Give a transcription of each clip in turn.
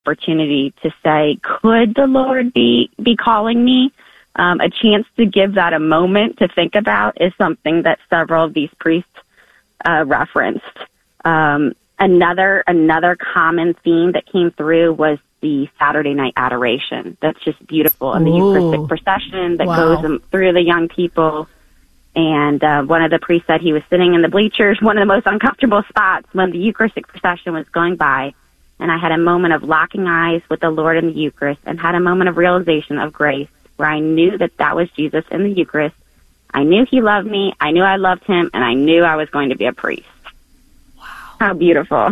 opportunity to say, could the Lord be calling me? A chance to give that a moment to think about is something that several of these priests referenced. Another common theme that came through was the Saturday night adoration. That's just beautiful. And the Eucharistic procession that goes through the young people. And one of the priests said he was sitting in the bleachers, one of the most uncomfortable spots when the Eucharistic procession was going by. And I had a moment of locking eyes with the Lord in the Eucharist and had a moment of realization of grace where I knew that was Jesus in the Eucharist. I knew he loved me. I knew I loved him. And I knew I was going to be a priest. Wow. How beautiful.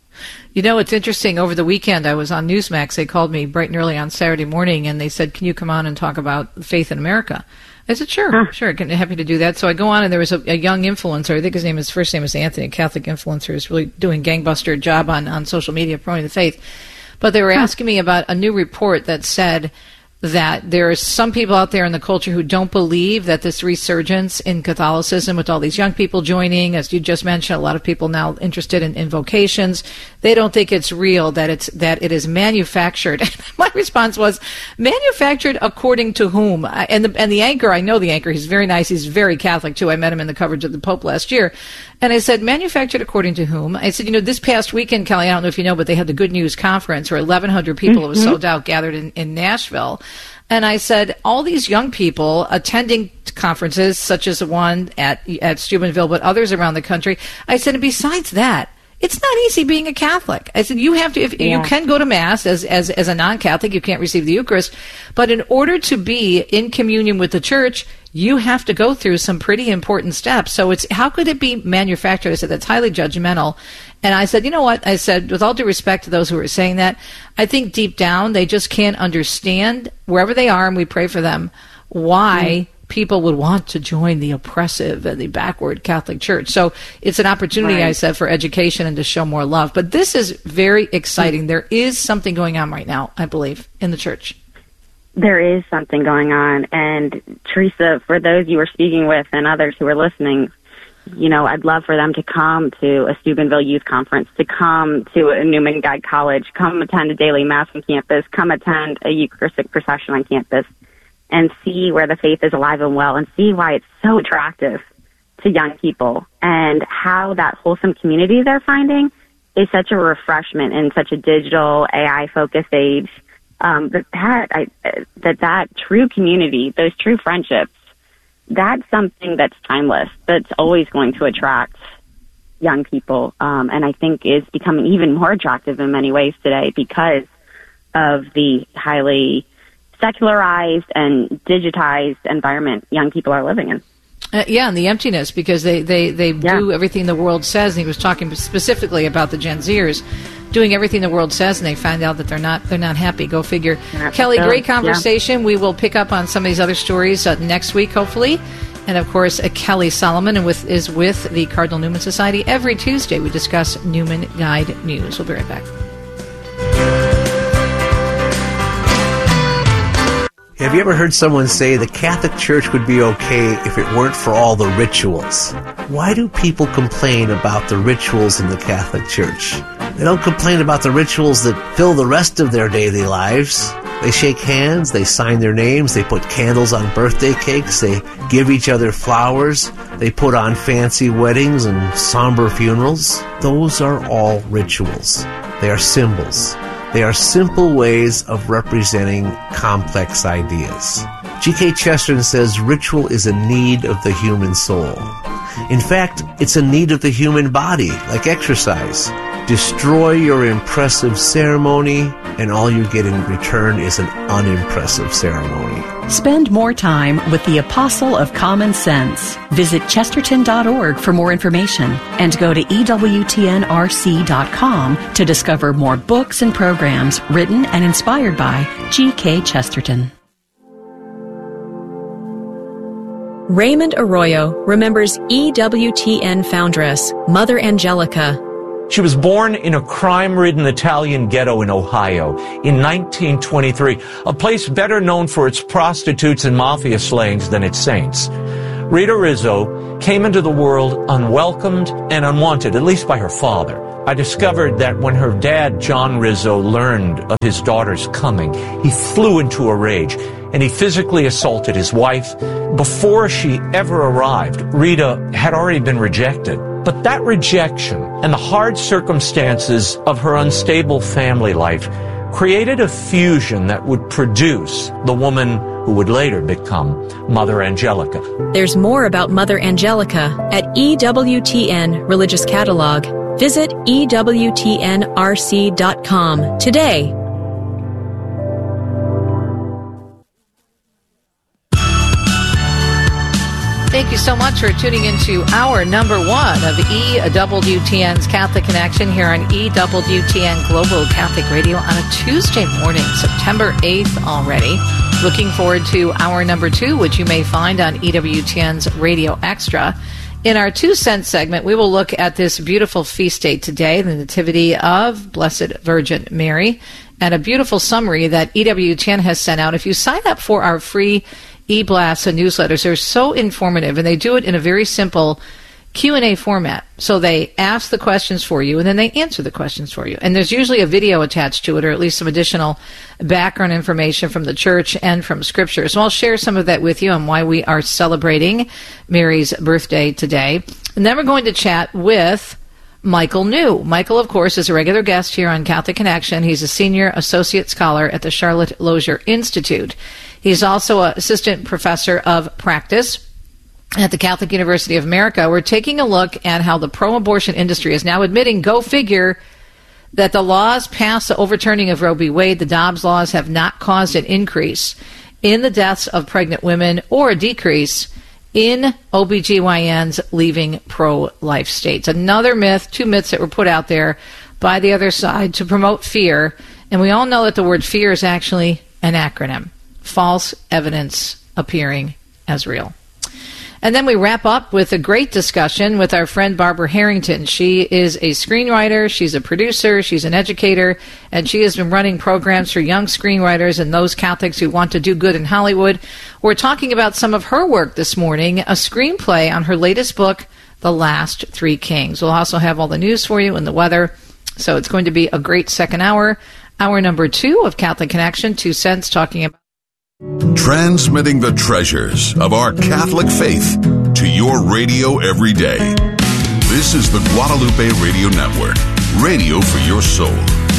You know, it's interesting. Over the weekend, I was on Newsmax. They called me bright and early on Saturday morning, and they said, can you come on and talk about faith in America? I said, sure, happy to do that. So I go on, and there was a young influencer. I think his first name is Anthony, a Catholic influencer, who's really doing gangbuster job on social media promoting the faith. But they were asking me about a new report that said that there are some people out there in the culture who don't believe that this resurgence in Catholicism with all these young people joining, as you just mentioned, a lot of people now interested in vocations, they don't think it's real, that it is manufactured. My response was, manufactured according to whom? And the anchor, I know the anchor, he's very nice, he's very Catholic too. I met him in the coverage of the Pope last year. And I said, manufactured according to whom? I said, this past weekend, Kelly, I don't know if you know, but they had the Good News Conference where 1,100 people, it was sold out, gathered in Nashville. And I said, all these young people attending conferences, such as the one at Steubenville, but others around the country, I said, and besides that, it's not easy being a Catholic. I said, you have to, you can go to Mass as a non-Catholic, you can't receive the Eucharist, but in order to be in communion with the Church, you have to go through some pretty important steps. So how could it be manufactured? I said, that's highly judgmental. And I said, you know what? I said, with all due respect to those who are saying that, I think deep down they just can't understand, wherever they are, and we pray for them, why people would want to join the oppressive and the backward Catholic Church. So it's an opportunity, I said, for education and to show more love. But this is very exciting. There is something going on right now, I believe, in the Church. There is something going on. And Teresa, for those you were speaking with and others who are listening, I'd love for them to come to a Steubenville Youth Conference, to come to a Newman Guide College, come attend a daily Mass on campus, come attend a Eucharistic procession on campus, and see where the faith is alive and well, and see why it's so attractive to young people, and how that wholesome community they're finding is such a refreshment in such a digital, AI-focused age. That true community, those true friendships, that's something that's timeless, that's always going to attract young people, and I think is becoming even more attractive in many ways today because of the highly secularized and digitized environment young people are living in. And the emptiness, because they do everything the world says. And he was talking specifically about the Gen Zers doing everything the world says, and they find out that they're not happy. Go figure. Kelly, great conversation. We will pick up on some of these other stories next week, hopefully. And of course, Kelly Solomon is with the Cardinal Newman Society. Every Tuesday we discuss Newman Guide News. We'll be right back. Have you ever heard someone say the Catholic Church would be okay if it weren't for all the rituals? Why do people complain about the rituals in the Catholic Church? They don't complain about the rituals that fill the rest of their daily lives. They shake hands, they sign their names, they put candles on birthday cakes, they give each other flowers, they put on fancy weddings and somber funerals. Those are all rituals. They are symbols. They are simple ways of representing complex ideas. G.K. Chesterton says ritual is a need of the human soul. In fact, it's a need of the human body, like exercise. Destroy your impressive ceremony, and all you get in return is an unimpressive ceremony. Spend more time with the Apostle of Common Sense. Visit chesterton.org for more information and go to EWTNRC.com to discover more books and programs written and inspired by G.K. Chesterton. Raymond Arroyo remembers EWTN foundress, Mother Angelica. She was born in a crime-ridden Italian ghetto in Ohio in 1923, a place better known for its prostitutes and mafia slayings than its saints. Rita Rizzo came into the world unwelcomed and unwanted, at least by her father. I discovered that when her dad, John Rizzo, learned of his daughter's coming, he flew into a rage and he physically assaulted his wife. Before she ever arrived, Rita had already been rejected. But that rejection and the hard circumstances of her unstable family life created a fusion that would produce the woman who would later become Mother Angelica. There's more about Mother Angelica at EWTN Religious Catalog. Visit EWTNRC.com today. Thank you so much for tuning into hour number 1 of EWTN's Catholic Connection here on EWTN Global Catholic Radio on a Tuesday morning, September 8th already. Looking forward to hour number 2, which you may find on EWTN's Radio Extra. In our 2 cent segment, we will look at this beautiful feast day today, the Nativity of Blessed Virgin Mary, and a beautiful summary that EWTN has sent out. If you sign up for our free e-blasts and newsletters, they're so informative, and they do it in a very simple Q&A format. So they ask the questions for you, and then they answer the questions for you. And there's usually a video attached to it, or at least some additional background information from the church and from Scripture. So I'll share some of that with you on why we are celebrating Mary's birthday today. And then we're going to chat with Michael New. Michael, of course, is a regular guest here on Catholic Connection. He's a senior associate scholar at the Charlotte Lozier Institute. He's also an assistant professor of practice at the Catholic University of America. We're taking a look at how the pro-abortion industry is now admitting, go figure, that the laws past the overturning of Roe v. Wade, the Dobbs laws, have not caused an increase in the deaths of pregnant women or a decrease in OBGYNs leaving pro-life states. Another myth, 2 myths that were put out there by the other side to promote fear. And we all know that the word fear is actually an acronym. False evidence appearing as real. And then we wrap up with a great discussion with our friend Barbara Harrington. She is a screenwriter, she's a producer, she's an educator, and she has been running programs for young screenwriters and those Catholics who want to do good in Hollywood. We're talking about some of her work this morning, a screenplay on her latest book, The Last Three Kings. We'll also have all the news for you and the weather, so it's going to be a great second hour. Hour number 2 of Catholic Connection, 2 cents, talking about transmitting the treasures of our Catholic faith to your radio every day. This is the Guadalupe Radio Network, radio for your soul.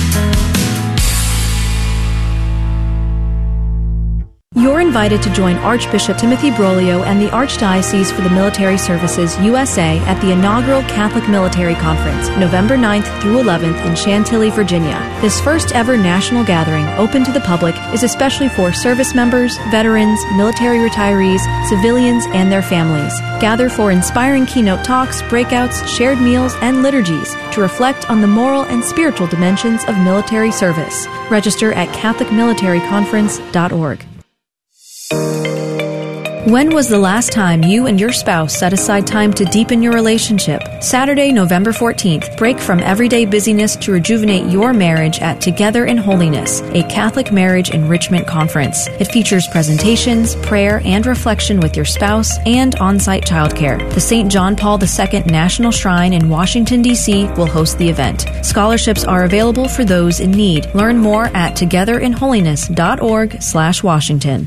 You're invited to join Archbishop Timothy Broglio and the Archdiocese for the Military Services USA at the inaugural Catholic Military Conference, November 9th through 11th in Chantilly, Virginia. This first ever national gathering, open to the public, is especially for service members, veterans, military retirees, civilians, and their families. Gather for inspiring keynote talks, breakouts, shared meals, and liturgies to reflect on the moral and spiritual dimensions of military service. Register at CatholicMilitaryConference.org. When was the last time you and your spouse set aside time to deepen your relationship? Saturday, November 14th, break from everyday busyness to rejuvenate your marriage at Together in Holiness, a Catholic marriage enrichment conference. It features presentations, prayer, and reflection with your spouse and on-site childcare. The St. John Paul II National Shrine in Washington, D.C. will host the event. Scholarships are available for those in need. Learn more at togetherinholiness.org/Washington.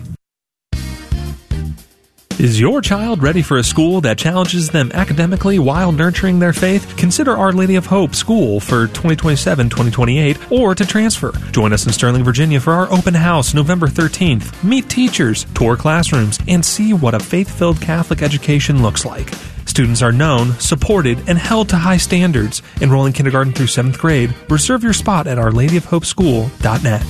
Is your child ready for a school that challenges them academically while nurturing their faith? Consider Our Lady of Hope School for 2027-2028 or to transfer. Join us in Sterling, Virginia for our open house November 13th. Meet teachers, tour classrooms, and see what a faith-filled Catholic education looks like. Students are known, supported, and held to high standards. Enroll in kindergarten through 7th grade. Reserve your spot at OurLadyOfHopeSchool.net.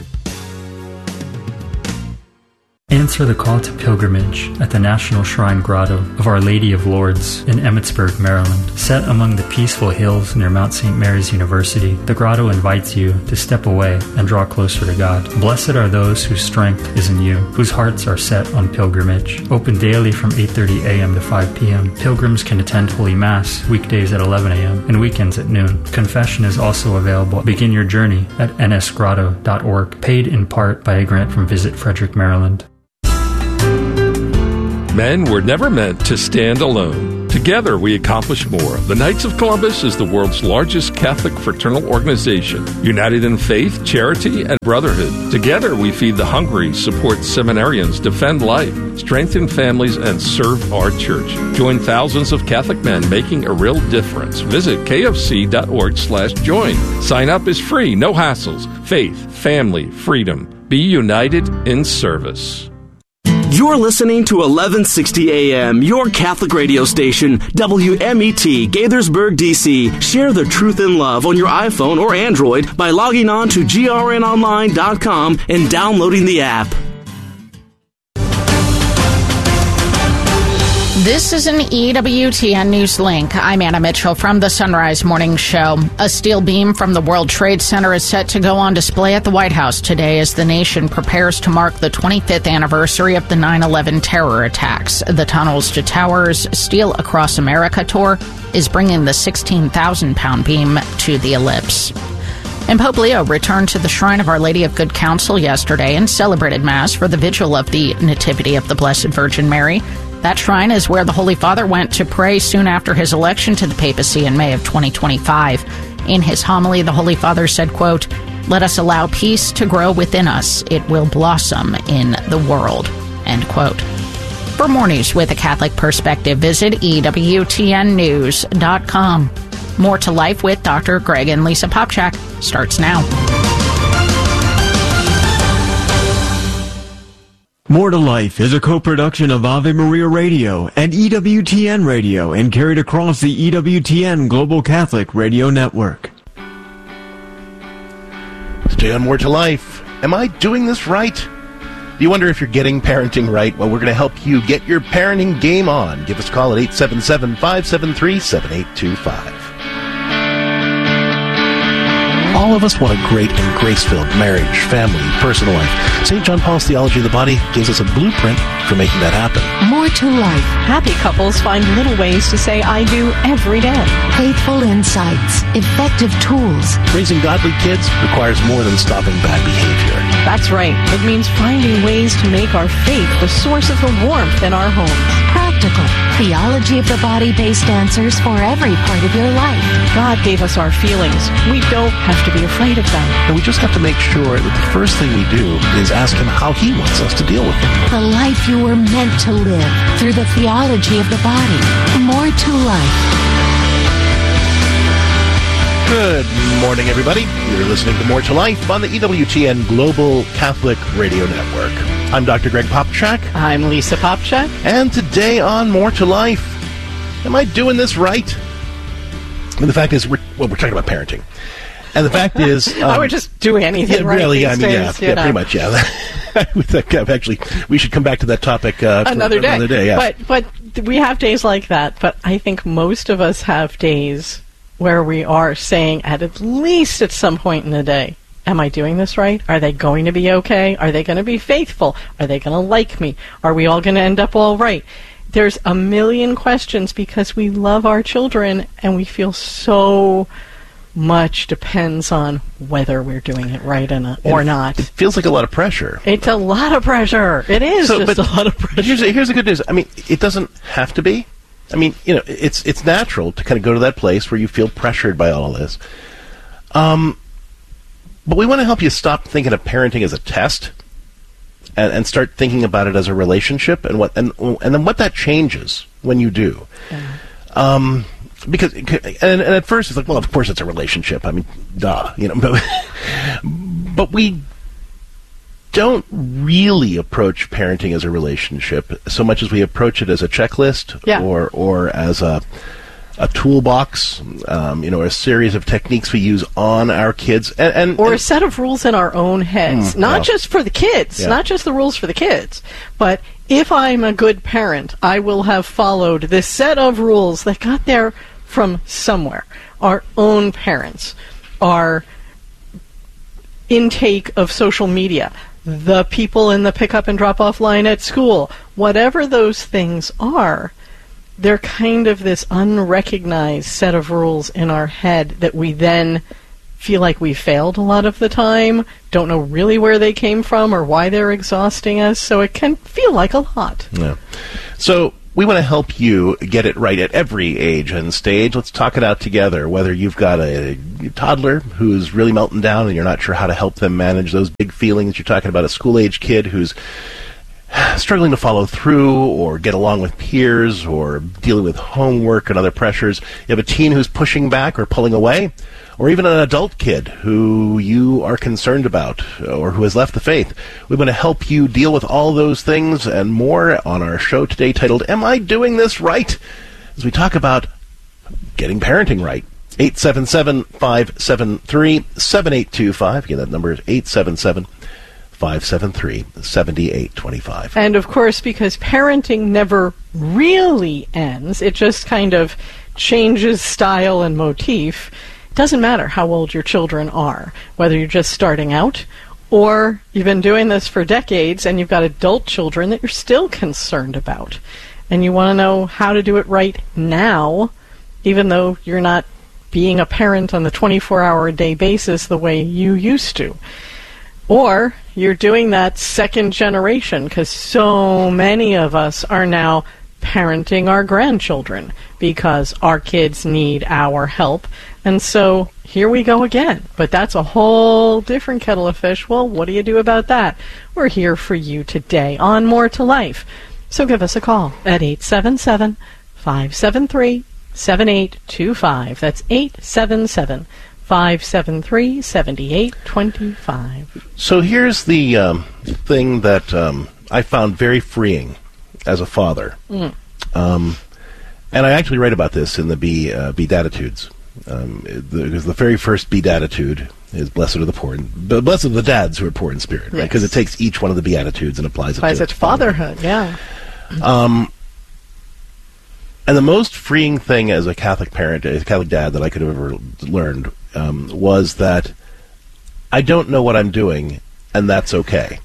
Answer the call to pilgrimage at the National Shrine Grotto of Our Lady of Lourdes in Emmitsburg, Maryland. Set among the peaceful hills near Mount St. Mary's University, the grotto invites you to step away and draw closer to God. Blessed are those whose strength is in you, whose hearts are set on pilgrimage. Open daily from 8:30 a.m. to 5 p.m. Pilgrims can attend Holy Mass weekdays at 11 a.m. and weekends at noon. Confession is also available. Begin your journey at nsgrotto.org, paid in part by a grant from Visit Frederick, Maryland. Men were never meant to stand alone. Together, we accomplish more. The Knights of Columbus is the world's largest Catholic fraternal organization, united in faith, charity, and brotherhood. Together, we feed the hungry, support seminarians, defend life, strengthen families, and serve our church. Join thousands of Catholic men making a real difference. Visit kfc.org/join. Sign up is free, no hassles. Faith, family, freedom. Be united in service. You're listening to 1160 AM, your Catholic radio station, WMET, Gaithersburg, D.C. Share the truth and love on your iPhone or Android by logging on to grnonline.com and downloading the app. This is an EWTN News Link. I'm Anna Mitchell from the Sunrise Morning Show. A steel beam from the World Trade Center is set to go on display at the White House today as the nation prepares to mark the 25th anniversary of the 9/11 terror attacks. The Tunnels to Towers Steel Across America tour is bringing the 16,000-pound beam to the ellipse. And Pope Leo returned to the Shrine of Our Lady of Good Counsel yesterday and celebrated Mass for the vigil of the Nativity of the Blessed Virgin Mary. That shrine is where the Holy Father went to pray soon after his election to the papacy in May of 2025. In his homily, the Holy Father said, quote, "Let us allow peace to grow within us. It will blossom in the world," end quote. For more news with a Catholic perspective, visit EWTNnews.com. More to Life with Dr. Greg and Lisa Popchak starts now. More to Life is a co-production of Ave Maria Radio and EWTN Radio and carried across the EWTN Global Catholic Radio Network. Today on More to Life, am I doing this right? Do you wonder if you're getting parenting right? Well, we're going to help you get your parenting game on. Give us a call at 877-573-7825. All of us want a great and grace-filled marriage, family, personal life. St. John Paul's Theology of the Body gives us a blueprint for making that happen. More to life. Happy couples find little ways to say I do every day. Faithful insights. Effective tools. Raising godly kids requires more than stopping bad behavior. That's right. It means finding ways to make our faith the source of the warmth in our homes. Practical. Theology of the Body-based answers for every part of your life. God gave us our feelings. We don't have to be afraid of them. And we just have to make sure that the first thing we do is ask Him how He wants us to deal with them. The life you were meant to live through the theology of the body. More to life. Good morning, everybody. You're listening to More to Life on the EWTN Global Catholic Radio Network. I'm Dr. Greg Popchak. I'm Lisa Popchak. And today on More to Life, am I doing this right? And the fact is, we're talking about parenting. And the fact is... I would just do anything right really, these days, pretty much, yeah. Actually, we should come back to that topic another day. Yeah. But we have days like that, but I think most of us have days where we are saying at least at some point in the day, am I doing this right? Are they going to be okay? Are they going to be faithful? Are they going to like me? Are we all going to end up all right? There's a million questions because we love our children and we feel so much depends on whether we're doing it right or not. It feels like a lot of pressure. It's a lot of pressure. It is a lot of pressure. But here's the good news. I mean, it doesn't have to be. I mean, it's natural to kind of go to that place where you feel pressured by all of this. But we want to help you stop thinking of parenting as a test and start thinking about it as a relationship and then what that changes when you do. Yeah. Because at first it's like, well, of course it's a relationship. I mean, duh, but we don't really approach parenting as a relationship so much as we approach it as a checklist or as a toolbox, a series of techniques we use on our kids, or a set of rules in our own heads, not just for the kids, not just the rules for the kids, but if I'm a good parent, I will have followed this set of rules that got there from somewhere. Our own parents, our intake of social media, the people in the pick-up and drop-off line at school, whatever those things are, they're kind of this unrecognized set of rules in our head that we then feel like we failed a lot of the time, don't know really where they came from or why they're exhausting us, so it can feel like a lot. Yeah. So we want to help you get it right at every age and stage. Let's talk it out together. Whether you've got a toddler who's really melting down and you're not sure how to help them manage those big feelings. You're talking about a school-age kid who's struggling to follow through or get along with peers or dealing with homework and other pressures. You have a teen who's pushing back or pulling away, or even an adult kid who you are concerned about or who has left the faith. We want to help you deal with all those things and more on our show today titled, Am I Doing This Right? As we talk about getting parenting right. 877-573-7825. Again, that number is 877-573-7825. And of course, because parenting never really ends, it just kind of changes style and motif. It doesn't matter how old your children are, whether you're just starting out or you've been doing this for decades and you've got adult children that you're still concerned about. And you want to know how to do it right now, even though you're not being a parent on the 24-hour-a-day basis the way you used to. Or you're doing that second generation, because so many of us are now parenting our grandchildren because our kids need our help. And so here we go again. But that's a whole different kettle of fish. Well, what do you do about that? We're here for you today on More to Life. So give us a call at 877-573-7825. That's 877-573-7825. So here's the thing that I found very freeing as a father. And I actually write about this in the Beatitudes. Because the very first Beatitude is blessed are the poor, blessed are the dads who are poor in spirit, right? Because it takes each one of the Beatitudes and applies it to fatherhood. Yeah. And the most freeing thing as a Catholic parent, as a Catholic dad, that I could have ever learned was that I don't know what I'm doing, and that's okay.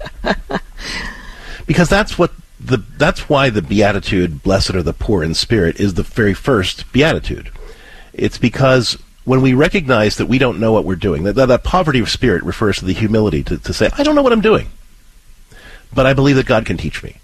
Because that's why the Beatitude, blessed are the poor in spirit, is the very first Beatitude. It's because when we recognize that we don't know what we're doing, that poverty of spirit refers to the humility to say, I don't know what I'm doing, but I believe that God can teach me.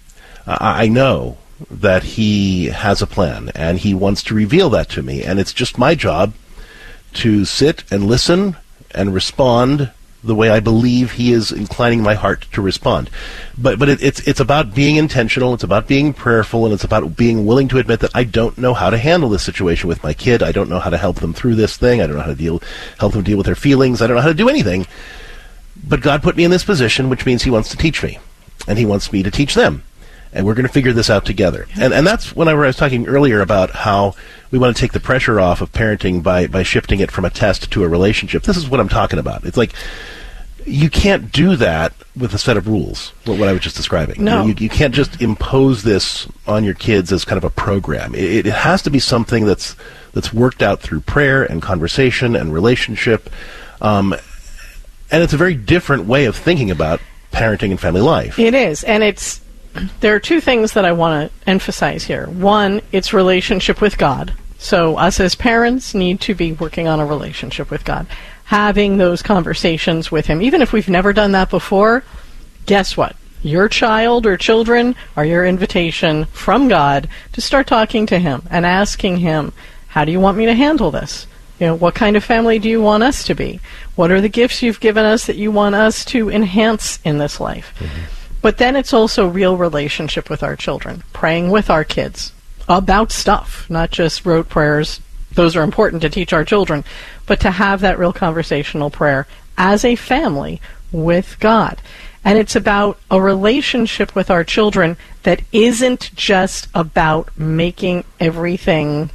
I know that He has a plan, and He wants to reveal that to me, and it's just my job to sit and listen and respond the way I believe He is inclining my heart to respond. But it's about being intentional, it's about being prayerful, and it's about being willing to admit that I don't know how to handle this situation with my kid. I don't know how to help them through this thing. I don't know how to help them deal with their feelings. I don't know how to do anything. But God put me in this position, which means He wants to teach me, and He wants me to teach them. And we're going to figure this out together. And that's when I was talking earlier about how we want to take the pressure off of parenting by shifting it from a test to a relationship. This is what I'm talking about. It's like you can't do that with a set of rules, what I was just describing. No. You can't just impose this on your kids as kind of a program. It has to be something that's worked out through prayer and conversation and relationship. And it's a very different way of thinking about parenting and family life. It is. And there are two things that I want to emphasize here. One, it's relationship with God. So us as parents need to be working on a relationship with God, having those conversations with Him. Even if we've never done that before, guess what? Your child or children are your invitation from God to start talking to Him and asking Him, how do you want me to handle this? What kind of family do you want us to be? What are the gifts you've given us that you want us to enhance in this life? Mm-hmm. But then it's also real relationship with our children, praying with our kids about stuff, not just rote prayers. Those are important to teach our children, but to have that real conversational prayer as a family with God. And it's about a relationship with our children that isn't just about making everything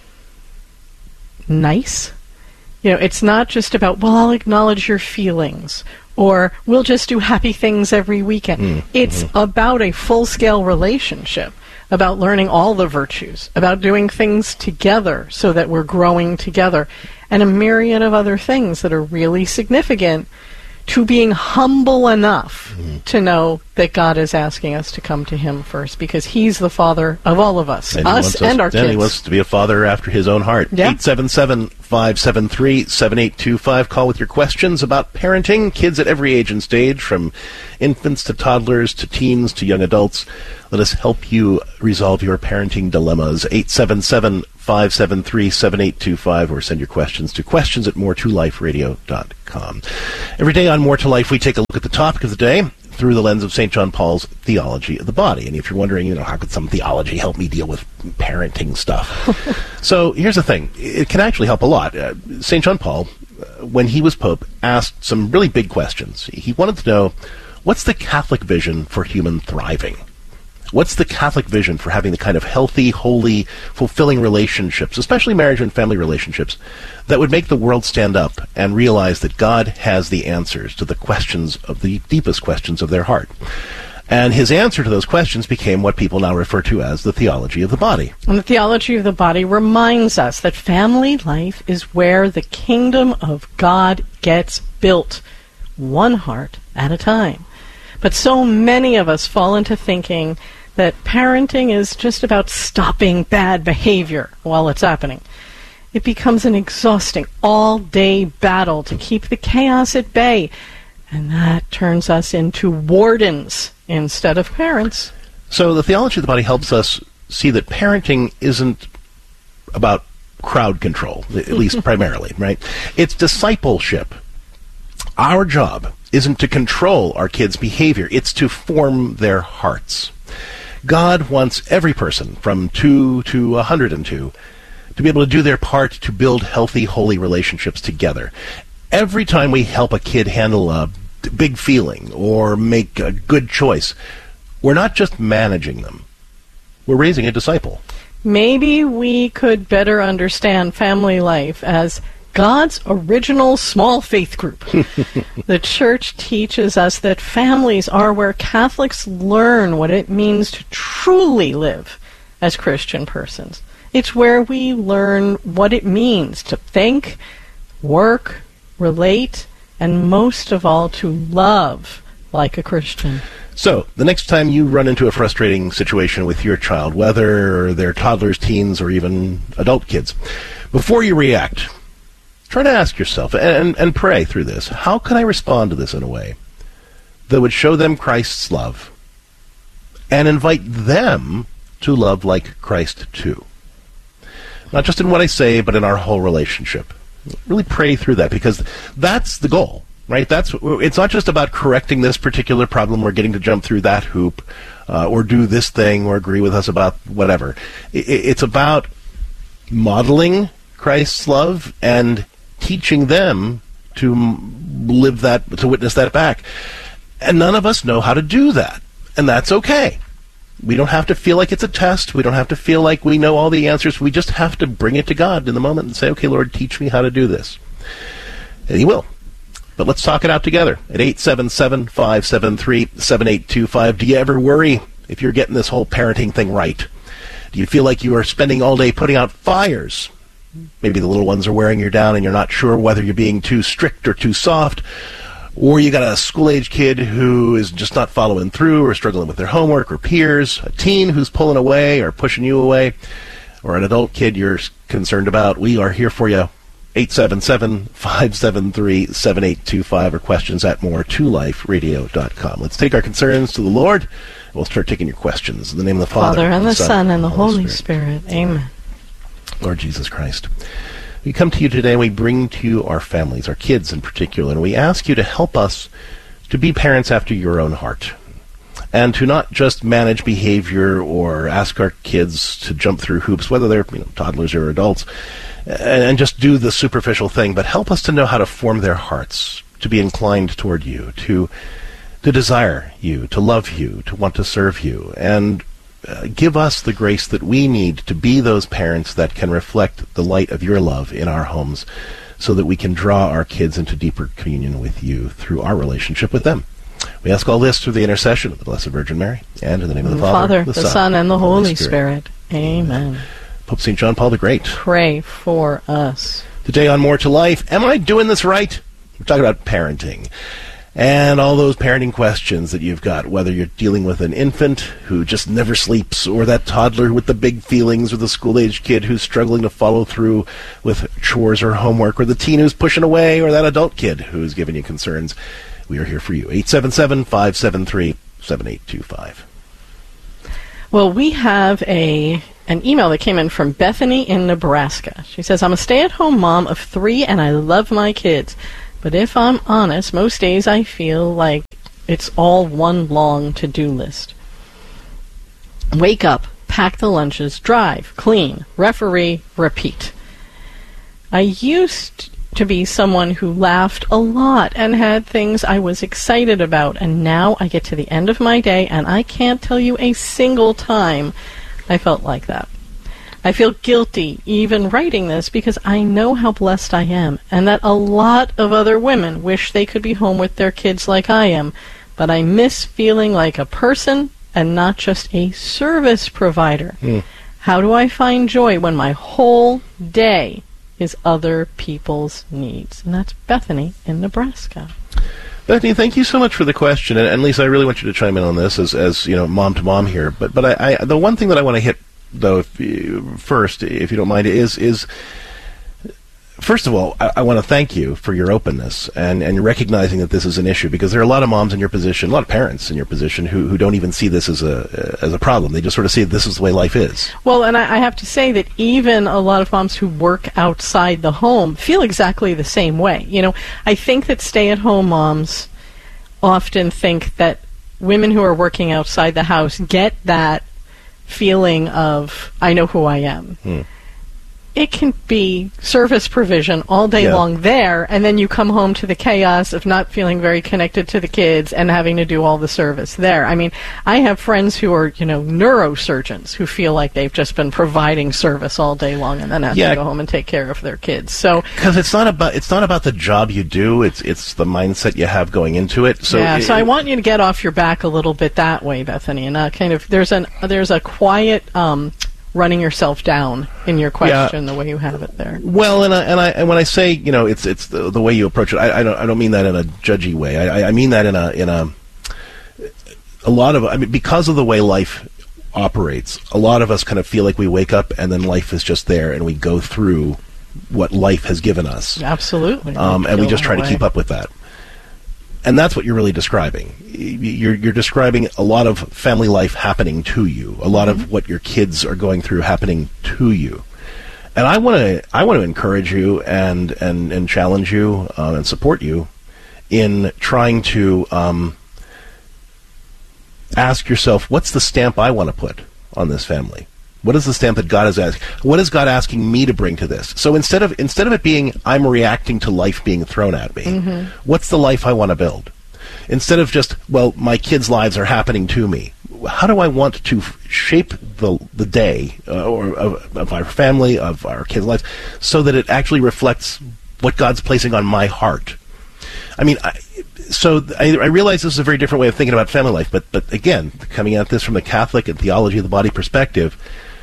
nice. It's not just about, well, I'll acknowledge your feelings, or we'll just do happy things every weekend. It's about a full-scale relationship, about learning all the virtues, about doing things together so that we're growing together, and a myriad of other things that are really significant to being humble enough to know that God is asking us to come to him first, because he's the father of all of us, and us and our kids. And he wants us to be a father after his own heart. Yeah. 877-573-7825. Call with your questions about parenting. Kids at every age and stage, from infants to toddlers to teens to young adults. Let us help you resolve your parenting dilemmas. 877-573-7825, or send your questions to questions@moretoliferadio.com. Every day on More to Life, we take a look at the topic of the day through the lens of St. John Paul's theology of the body. And if you're wondering, how could some theology help me deal with parenting stuff? So here's the thing. It can actually help a lot. St. John Paul, when he was Pope, asked some really big questions. He wanted to know, what's the Catholic vision for human thriving? What's the Catholic vision for having the kind of healthy, holy, fulfilling relationships, especially marriage and family relationships, that would make the world stand up and realize that God has the answers to the questions of the deepest questions of their heart? And his answer to those questions became what people now refer to as the theology of the body. And the theology of the body reminds us that family life is where the kingdom of God gets built, one heart at a time. But so many of us fall into thinking that parenting is just about stopping bad behavior while it's happening. It becomes an exhausting, all-day battle to keep the chaos at bay, and that turns us into wardens instead of parents. So the theology of the body helps us see that parenting isn't about crowd control, at least primarily, right? It's discipleship. Our job isn't to control our kids' behavior, it's to form their hearts. God wants every person, from 2 to 102, to be able to do their part to build healthy, holy relationships together. Every time we help a kid handle a big feeling or make a good choice, we're not just managing them. We're raising a disciple. Maybe we could better understand family life as God's original small faith group. The Church teaches us that families are where Catholics learn what it means to truly live as Christian persons. It's where we learn what it means to think, work, relate, and most of all, to love like a Christian. So, the next time you run into a frustrating situation with your child, whether they're toddlers, teens, or even adult kids, before you react, try to ask yourself, and pray through this, how can I respond to this in a way that would show them Christ's love and invite them to love like Christ too? Not just in what I say, but in our whole relationship. Really pray through that, because that's the goal, right? It's not just about correcting this particular problem or getting to jump through that hoop or do this thing or agree with us about whatever. It's about modeling Christ's love and teaching them to live that, to witness that back. And none of us know how to do that. And that's okay. We don't have to feel like it's a test. We don't have to feel like we know all the answers. We just have to bring it to God in the moment and say, okay, Lord, teach me how to do this. And he will. But let's talk it out together at 877-573-7825. Do you ever worry if you're getting this whole parenting thing right? Do you feel like you are spending all day putting out fires? Maybe the little ones are wearing you down and you're not sure whether you're being too strict or too soft. Or you got a school-age kid who is just not following through or struggling with their homework or peers. A teen who's pulling away or pushing you away. Or an adult kid you're concerned about. We are here for you. 877-573-7825 or questions at moretoliferadio.com. Let's take our concerns to the Lord. We'll start taking your questions. In the name of the Father and the Son, and the Holy Spirit. Amen. Lord Jesus Christ, we come to you today and we bring to you our families, our kids in particular, and we ask you to help us to be parents after your own heart, and to not just manage behavior or ask our kids to jump through hoops, whether they're toddlers or adults, and just do the superficial thing, but help us to know how to form their hearts, to be inclined toward you, to desire you, to love you, to want to serve you, and give us the grace that we need to be those parents that can reflect the light of your love in our homes, so that we can draw our kids into deeper communion with you through our relationship with them. We ask all this through the intercession of the Blessed Virgin Mary, and in the name of the Father, the Son, and the Holy Spirit. Amen. Pope St. John Paul the Great, pray for us. Today on More to Life, am I doing this right? We're talking about parenting. and all those parenting questions that you've got, whether you're dealing with an infant who just never sleeps, or that toddler with the big feelings, or the school-age kid who's struggling to follow through with chores or homework, or the teen who's pushing away, or that adult kid who's giving you concerns. We are here for you. 877-573-7825. Well, we have an email that came in from Bethany in Nebraska. She says, I'm a stay-at-home mom of 3, and I love my kids. But if I'm honest, most days I feel like it's all one long to-do list. Wake up, pack the lunches, drive, clean, referee, repeat. I used to be someone who laughed a lot and had things I was excited about, and now I get to the end of my day and I can't tell you a single time I felt like that. I feel guilty even writing this because I know how blessed I am and that a lot of other women wish they could be home with their kids like I am, but I miss feeling like a person and not just a service provider. How do I find joy when my whole day is other people's needs? And that's Bethany in Nebraska. Bethany, thank you so much for the question, and Lisa, I really want you to chime in on this as you know, mom to mom here. But I the one thing that I want to hit, though, if you don't mind, is first of all, I want to thank you for your openness and recognizing that this is an issue, because there are a lot of moms in your position, a lot of parents in your position who don't even see this as a problem. They just sort of see this is the way life is. Well, and I have to say that even a lot of moms who work outside the home feel exactly the same way. You know, I think that stay-at-home moms often think that women who are working outside the house get that feeling of, I know who I am. It can be service provision all day long there, and then you come home to the chaos of not feeling very connected to the kids and having to do all the service there. I mean, I have friends who are, neurosurgeons who feel like they've just been providing service all day long and then have to go home and take care of their kids. So, because it's not about the job you do, it's the mindset you have going into it. So so I want you to get off your back a little bit that way, Bethany, and kind of there's a quiet running yourself down in your question, the way you have it there. Well, and when I say, it's the way you approach it, I don't mean that in a judgy way. I mean that in a lot of, because of the way life operates, a lot of us kind of feel like we wake up and then life is just there and we go through what life has given us. Absolutely. And we just try to keep up with that. And that's what you're really describing. You're describing a lot of family life happening to you, a lot of what your kids are going through happening to you. And I want to encourage you and challenge you and support you in trying to ask yourself, what's the stamp I want to put on this family? What is the stamp that God is asking? What is God asking me to bring to this? So instead of it being I'm reacting to life being thrown at me, what's the life I want to build? Instead of just, well, my kids' lives are happening to me, how do I want to shape the day of our family, of our kids' lives, so that it actually reflects what God's placing on my heart? I mean, I realize this is a very different way of thinking about family life, but again, coming at this from the Catholic and theology of the body perspective,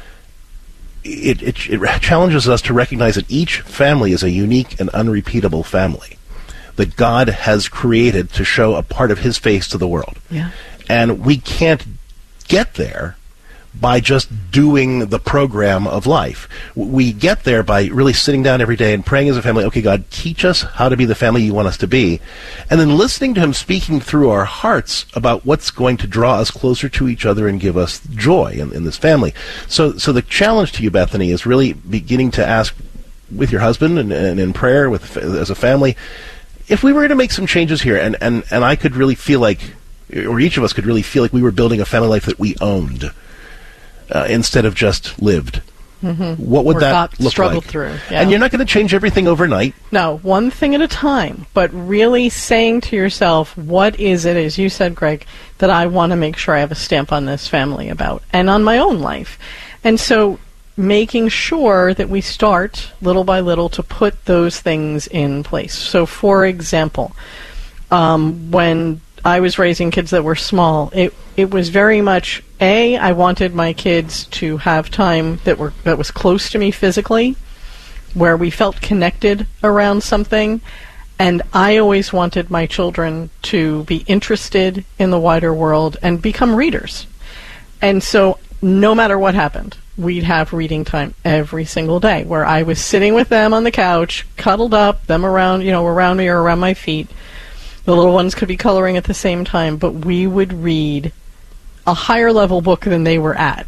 it challenges us to recognize that each family is a unique and unrepeatable family that God has created to show a part of His face to the world. Yeah. And we can't get there by just doing the program of life. We get there by really sitting down every day and praying as a family, okay, God, teach us how to be the family you want us to be, and then listening to Him speaking through our hearts about what's going to draw us closer to each other and give us joy in this family. So the challenge to you, Bethany, is really beginning to ask with your husband and in prayer as a family, if we were to make some changes here and I could really feel like, or each of us could really feel like we were building a family life that we owned, instead of just lived. What would that look struggled like? Through. Yeah. And you're not going to change everything overnight. No, one thing at a time, but really saying to yourself, what is it, as you said, Greg, that I want to make sure I have a stamp on this family about, and on my own life. And so making sure that we start little by little to put those things in place. So, for example, when I was raising kids that were small, it was very much, I wanted my kids to have time that was close to me physically, where we felt connected around something, And I always wanted my children to be interested in the wider world and become readers. And so no matter what happened, we'd have reading time every single day where I was sitting with them on the couch, cuddled up, them around, around me or around my feet. The little ones could be coloring at the same time, but we would read a higher level book than they were at.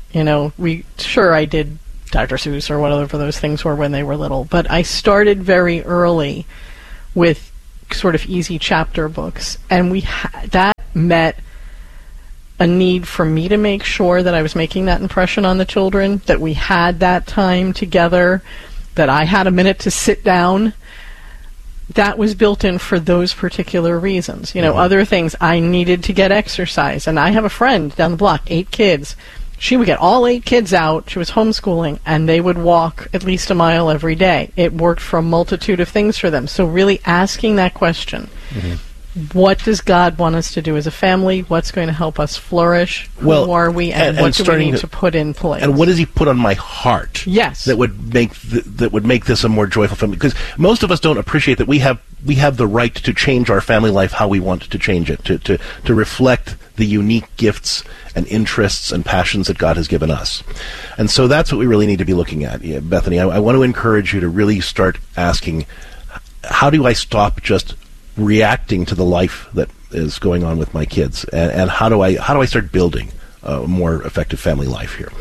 I did Dr. Seuss or whatever those things were when they were little, but I started very early with sort of easy chapter books, and that met a need for me to make sure that I was making that impression on the children, that we had that time together, that I had a minute to sit down. That was built in for those particular reasons. Other things, I needed to get exercise, and I have a friend down the block, 8 kids. She would get all 8 kids out. She was homeschooling, and they would walk at least a mile every day. It worked for a multitude of things for them. So really asking that question, what does God want us to do as a family? What's going to help us flourish? Who are we, and what do we need to put in place? And what does He put on my heart? Yes, that would make this a more joyful family. Because most of us don't appreciate that we have the right to change our family life how we want to change it, to reflect the unique gifts and interests and passions that God has given us. And so that's what we really need to be looking at. Bethany, I want to encourage you to really start asking, how do I stop just reacting to the life that is going on with my kids, and how do I start building a more effective family life here?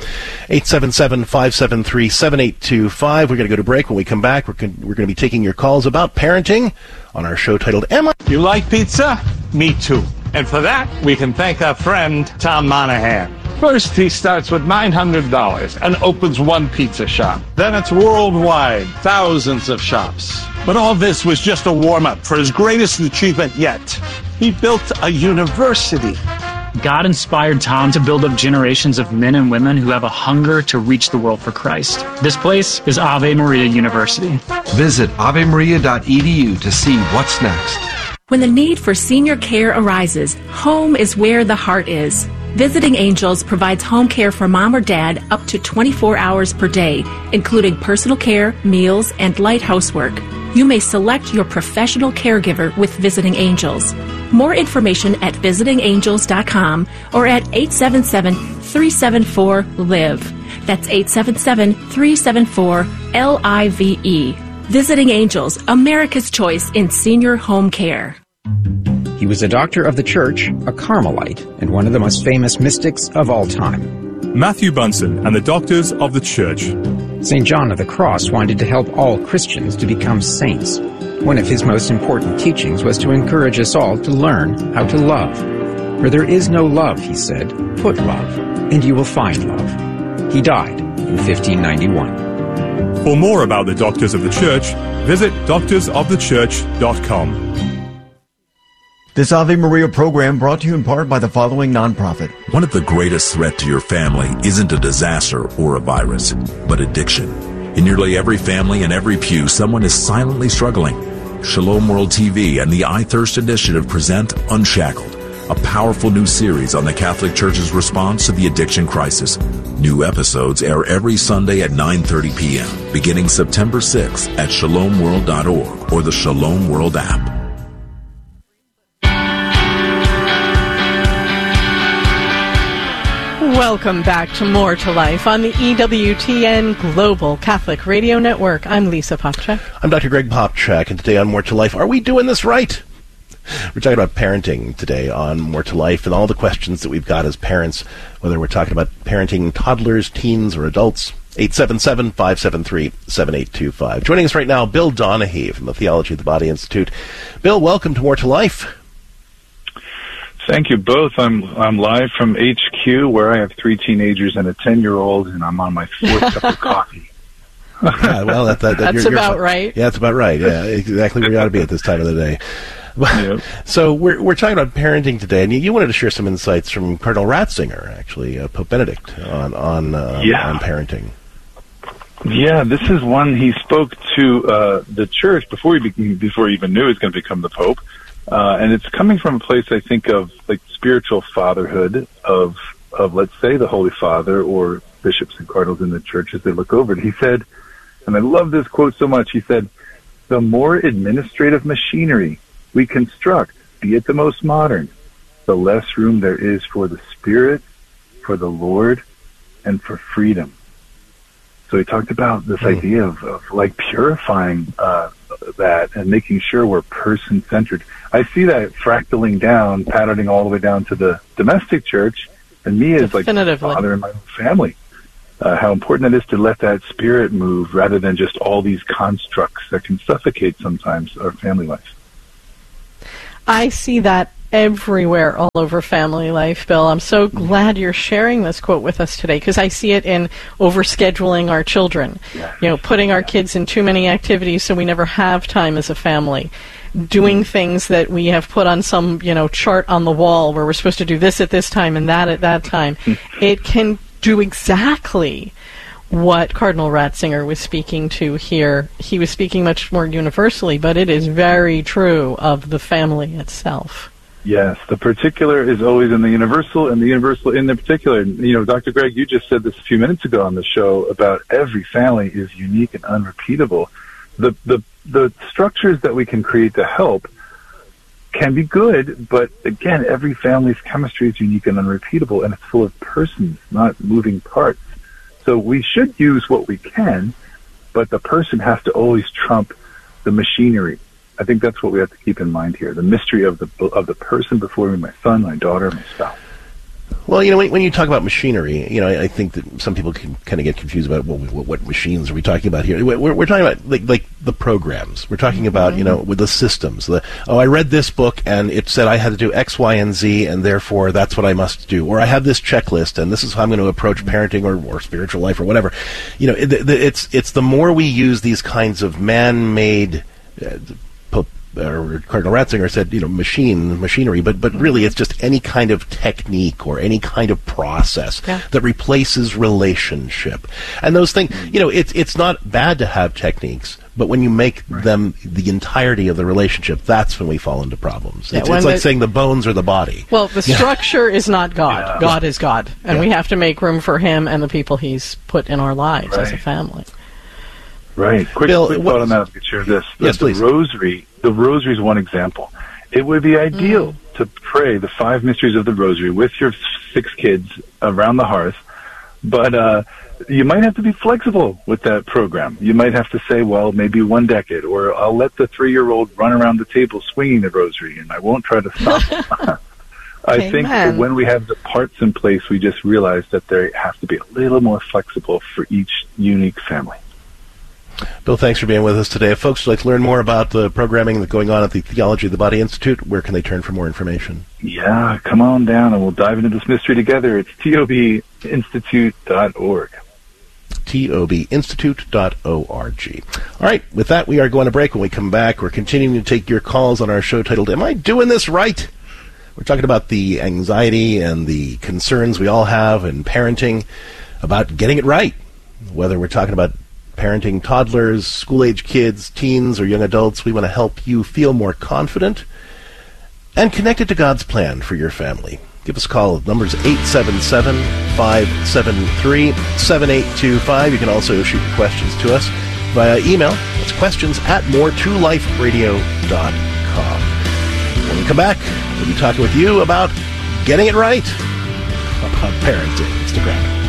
877-573-7825. We're going to go to break. When we come back, we're going to be taking your calls about parenting on our show titled You like pizza? Me too. And for that, we can thank our friend Tom Monahan. First, he starts with $900 and opens one pizza shop. Then it's worldwide, thousands of shops. But all this was just a warm-up for his greatest achievement yet. He built a university. God inspired Tom to build up generations of men and women who have a hunger to reach the world for Christ. This place is Ave Maria University. Visit avemaria.edu to see what's next. When the need for senior care arises, home is where the heart is. Visiting Angels provides home care for mom or dad up to 24 hours per day, including personal care, meals, and light housework. You may select your professional caregiver with Visiting Angels. More information at visitingangels.com or at 877-374-LIVE. That's 877-374-LIVE. Visiting Angels, America's choice in senior home care. He was a doctor of the church, a Carmelite, and one of the most famous mystics of all time. Matthew Bunson and the Doctors of the Church. St. John of the Cross wanted to help all Christians to become saints. One of his most important teachings was to encourage us all to learn how to love. Where there is no love, he said, put love, and you will find love. He died in 1591. For more about the Doctors of the Church, visit doctorsofthechurch.com. This Ave Maria program brought to you in part by the following nonprofit. One of the greatest threats to your family isn't a disaster or a virus, but addiction. In nearly every family and every pew, someone is silently struggling. Shalom World TV and the I Thirst Initiative present Unshackled, a powerful new series on the Catholic Church's response to the addiction crisis. New episodes air every Sunday at 9:30 p.m., beginning September 6th at shalomworld.org or the Shalom World app. Welcome back to More to Life on the EWTN Global Catholic Radio Network. I'm Lisa Popchak. I'm Dr. Greg Popchak, and today on More to Life, are we doing this right? We're talking about parenting today on More to Life and all the questions that we've got as parents, whether we're talking about parenting toddlers, teens, or adults. 877-573-7825. Joining us right now, Bill Donahue from the Theology of the Body Institute. Bill, welcome to More to Life. Thank you both. I'm live from HQ, where I have 3 teenagers and a 10-year-old, and I'm on my 4th cup of coffee. Yeah, well, that's about right. Yeah, that's about right. Yeah, exactly where you ought to be at this time of the day. Yep. So we're talking about parenting today, and you wanted to share some insights from Cardinal Ratzinger, actually, Pope Benedict, on parenting. Yeah, this is one he spoke to the church before he even knew he was going to become the Pope. And it's coming from a place, I think, of like spiritual fatherhood of let's say, the Holy Father or bishops and cardinals in the church as they look over it. He said, and I love this quote so much, he said, the more administrative machinery we construct, be it the most modern, the less room there is for the Spirit, for the Lord, and for freedom. So he talked about this idea of like purifying that and making sure we're person-centered. I see that fractaling down, patterning all the way down to the domestic church, and me as like the father in my own family. How important it is to let that Spirit move rather than just all these constructs that can suffocate sometimes our family life. I see that everywhere, all over family life, Bill. I'm so glad you're sharing this quote with us today, because I see it in overscheduling our children, putting our kids in too many activities so we never have time as a family, doing things that we have put on some, chart on the wall where we're supposed to do this at this time and that at that time. It can do exactly what Cardinal Ratzinger was speaking to here. He was speaking much more universally, but it is very true of the family itself. Yes, the particular is always in the universal, and the universal in the particular. Dr. Greg, you just said this a few minutes ago on the show about every family is unique and unrepeatable. The structures that we can create to help can be good, but again, every family's chemistry is unique and unrepeatable, and it's full of persons, not moving parts. So we should use what we can, but the person has to always trump the machinery. I think that's what we have to keep in mind here, the mystery of the person before me, my son, my daughter, my spouse. Well, when you talk about machinery, I think that some people can kind of get confused about what machines are we talking about here. We're talking about like the programs. We're talking about with the systems. I read this book and it said I had to do X, Y, and Z, and therefore that's what I must do. Or I have this checklist and this is how I'm going to approach parenting or spiritual life or whatever. It's the more we use these kinds of man-made. Or Cardinal Ratzinger said, machinery, but really it's just any kind of technique or any kind of process that replaces relationship. And those things, it's not bad to have techniques, but when you make them the entirety of the relationship, that's when we fall into problems. It's like saying the bones are the body. Well, the structure is not God. Yeah. God is God. And we have to make room for Him and the people He's put in our lives as a family. Right. Quick thought on that. I could share this. Yes, please. The rosary is one example. It would be ideal to pray the 5 mysteries of the rosary with your 6 kids around the hearth, but you might have to be flexible with that program. You might have to say, well, maybe 1 decade, or I'll let the 3-year-old run around the table swinging the rosary, and I won't try to stop them. I think that when we have the parts in place, we just realize that they have to be a little more flexible for each unique family. Bill, thanks for being with us today. If folks would like to learn more about the programming that's going on at the Theology of the Body Institute, where can they turn for more information? Yeah, come on down and we'll dive into this mystery together. It's tobinstitute.org. tobinstitute.org. All right, with that, we are going to break. When we come back, we're continuing to take your calls on our show titled, Am I Doing This Right? We're talking about the anxiety and the concerns we all have in parenting about getting it right, whether we're talking about parenting toddlers, school-age kids, teens, or young adults. We want to help you feel more confident and connected to God's plan for your family. Give us a call. The number's 877-573-7825. You can also shoot your questions to us via email. That's questions@moretoliferadio.com. When we come back, we'll be talking with you about getting it right about parenting. Stick around.